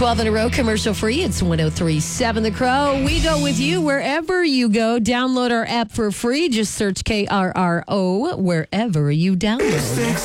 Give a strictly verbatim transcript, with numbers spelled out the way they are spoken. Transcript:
twelve in a row, commercial free. It's one oh three point seven The Crow. We go with you wherever you go. Download our app for free. Just search K R R O wherever you download.